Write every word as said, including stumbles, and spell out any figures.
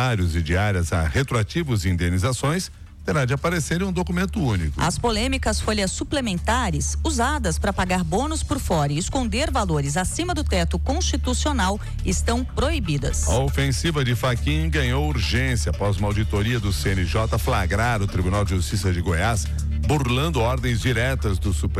salários e diárias a retroativos e indenizações, terá de aparecer em um documento único. As polêmicas folhas suplementares usadas para pagar bônus por fora e esconder valores acima do teto constitucional estão proibidas. A ofensiva de Fachin ganhou urgência após uma auditoria do C N J flagrar o Tribunal de Justiça de Goiás burlando ordens diretas do Supremo